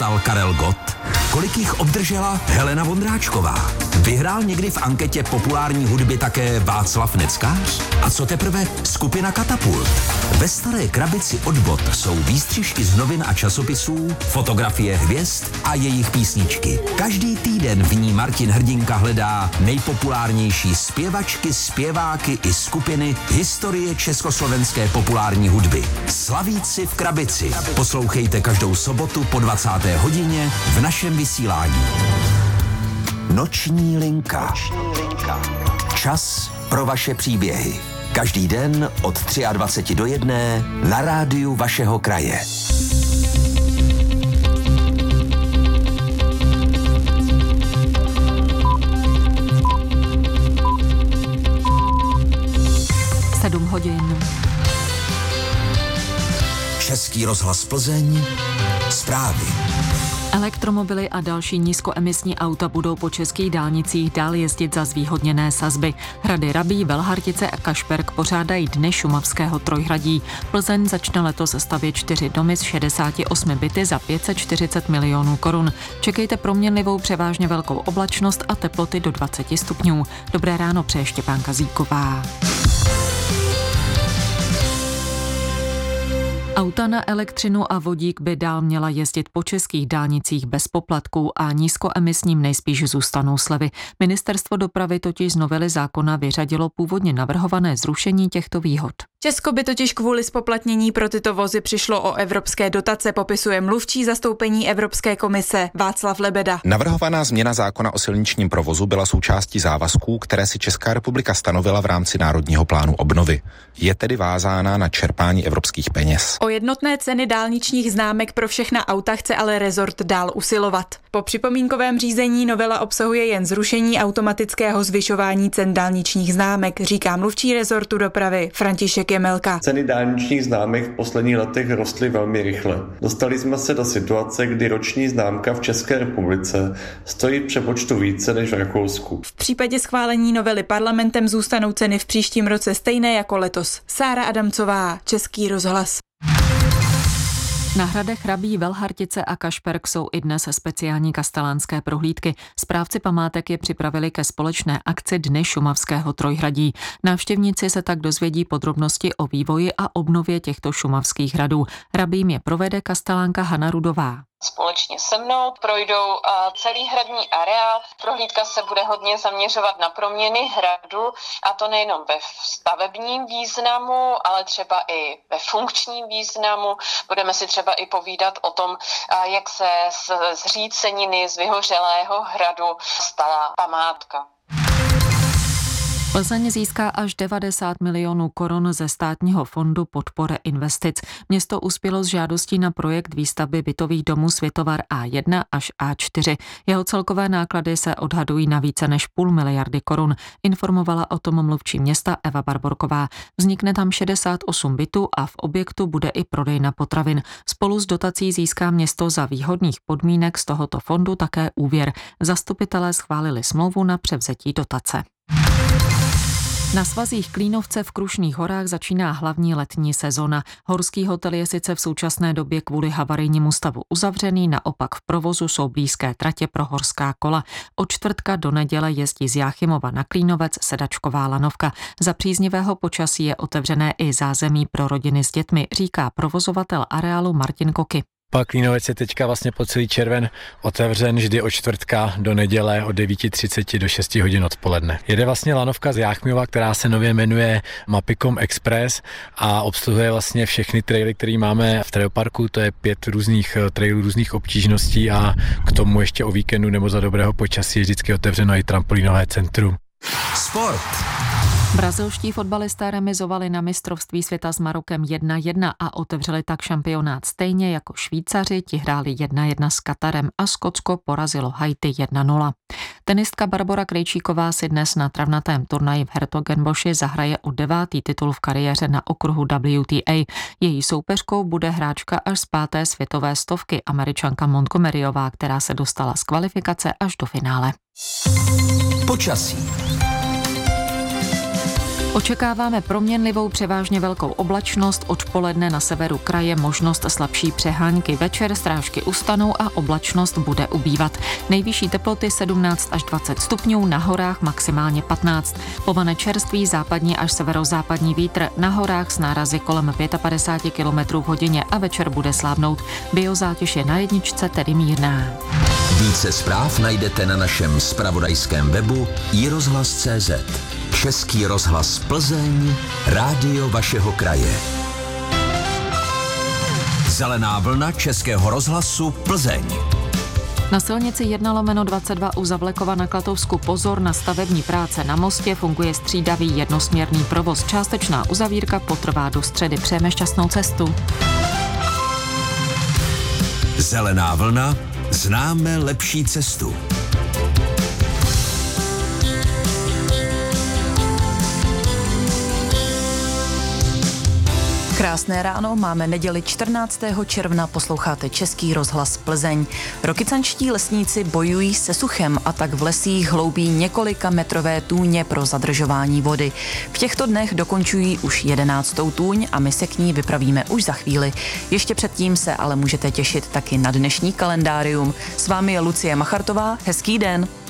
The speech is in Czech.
Stal Karel Gott? Kolik jich obdržela Helena Vondráčková? Vyhrál někdy v anketě populární hudby také Václav Neckář? A co teprve skupina Katapult? Ve staré krabici od Bot jsou výstřižky z novin a časopisů, fotografie hvězd a jejich písničky. Každý týden v ní Martin Hrdinka hledá nejpopulárnější zpěvačky, zpěváky i skupiny historie československé populární hudby. Slavíci v krabici. Poslouchejte každou sobotu po 20. hodině v našem vysílání. Noční linka. Čas pro vaše příběhy. Každý den od 23 do 1 na rádiu vašeho kraje. hodin. Český rozhlas Plzeň, zprávy. Elektromobily a další nízkoemisní auta budou po českých dálnicích dál jezdit za zvýhodněné sazby. Hrady Rabí, Velhartice a Kašperk pořádají Dny šumavského Trojhradí. Plzeň začne letos stavět 4 domy z 68 byty za 540 milionů korun. Čekejte proměnlivou převážně velkou oblačnost a teploty do 20 stupňů. Dobré ráno přeje Štěpánka Zíková. Auta na elektřinu a vodík by dál měla jezdit po českých dálnicích bez poplatků a nízkoemisním nejspíš zůstanou slevy. Ministerstvo dopravy totiž z novely zákona vyřadilo původně navrhované zrušení těchto výhod. Česko by totiž kvůli zpoplatnění pro tyto vozy přišlo o evropské dotace, popisuje mluvčí zastoupení Evropské komise Václav Lebeda. Navrhovaná změna zákona o silničním provozu byla součástí závazků, které si Česká republika stanovila v rámci Národního plánu obnovy. Je tedy vázána na čerpání evropských peněz. O jednotné ceny dálničních známek pro všechna auta chce ale rezort dál usilovat. Po připomínkovém řízení novela obsahuje jen zrušení automatického zvyšování cen dálničních známek, říká mluvčí rezortu dopravy František Jemelka. Ceny dálničních známek v posledních letech rostly velmi rychle. Dostali jsme se do situace, kdy roční známka v České republice stojí v přepočtu více než v Rakousku. V případě schválení novely parlamentem zůstanou ceny v příštím roce stejné jako letos. Sára Adamcová, Český rozhlas. Na hradech Rabí, Velhartice a Kašperk jsou i dnes speciální kastelánské prohlídky. Správci památek je připravili ke společné akci Dny šumavského Trojhradí. Návštěvníci se tak dozvědí podrobnosti o vývoji a obnově těchto šumavských hradů. Rabím je provede kastelánka Hana Rudová. Společně se mnou projdou celý hradní areál. Prohlídka se bude hodně zaměřovat na proměny hradu, a to nejenom ve stavebním významu, ale třeba i ve funkčním významu. Budeme si třeba i povídat o tom, jak se z zříceniny z vyhořelého hradu stala památka. Plzeň získá až 90 milionů korun ze státního fondu podpory investic. Město uspělo s žádostí na projekt výstavby bytových domů Světovar A1 až A4. Jeho celkové náklady se odhadují na více než 0,5 miliardy korun. Informovala o tom mluvčí města Eva Barborková. Vznikne tam 68 bytů a v objektu bude i prodejna potravin. Spolu s dotací získá město za výhodných podmínek z tohoto fondu také úvěr. Zastupitelé schválili smlouvu na převzetí dotace. Na svazích Klínovce v Krušných horách začíná hlavní letní sezona. Horský hotel je sice v současné době kvůli havarijnímu stavu uzavřený, naopak v provozu jsou blízké tratě pro horská kola. Od čtvrtka do neděle jezdí z Jáchymova na Klínovec sedačková lanovka. Za příznivého počasí je otevřené i zázemí pro rodiny s dětmi, říká provozovatel areálu Martin Koky. Park Klínovec je teďka vlastně po celý červen otevřen vždy od čtvrtka do neděle od 9:30 do 6 hodin odpoledne. Jede vlastně lanovka z Jáchymova, která se nově jmenuje Mapicom Express a obsluhuje vlastně všechny traily, které máme v trailerparku. To je 5 různých trailů, různých obtížností a k tomu ještě o víkendu nebo za dobrého počasí je vždycky otevřeno i trampolínové centrum. Sport. Brazilští fotbalisté remizovali na mistrovství světa s Marokem 1-1 a otevřeli tak šampionát stejně jako Švýcaři, ti hráli 1-1 s Katarem a Skotsko porazilo Haiti 1-0. Tenistka Barbora Krejčíková si dnes na travnatém turnaji v Hertogenboši zahraje o 9. titul v kariéře na okruhu WTA. Její soupeřkou bude hráčka až z 5. světové stovky, Američanka Montgomeryová, která se dostala z kvalifikace až do finále. Počasí. Očekáváme proměnlivou převážně velkou oblačnost, odpoledne na severu kraje možnost slabší přehánky, večer srážky ustanou a oblačnost bude ubývat. Nejvyšší teploty 17 až 20 stupňů, na horách maximálně 15. Povane čerstvý západní až severozápadní vítr, na horách s nárazy kolem 55 km v hodině a večer bude slábnout. Biozátěž je na jedničce, tedy mírná. Více zpráv najdete na našem zpravodajském webu iRozhlas.cz. Český rozhlas Plzeň, rádio vašeho kraje. Zelená vlna Českého rozhlasu Plzeň. Na silnici 1/22 u Zavlekova na Klatovsku pozor na stavební práce na mostě, funguje střídavý jednosměrný provoz. Částečná uzavírka potrvá do středy. Přejeme šťastnou cestu. Zelená vlna, známe lepší cestu. Krásné ráno, máme neděli 14. června, posloucháte Český rozhlas Plzeň. Rokycanští lesníci bojují se suchem a tak v lesích hloubí několika metrové tůně pro zadržování vody. V těchto dnech dokončují už 11. tůň a my se k ní vypravíme už za chvíli. Ještě předtím se ale můžete těšit taky na dnešní kalendárium. S vámi je Lucie Machartová, hezký den.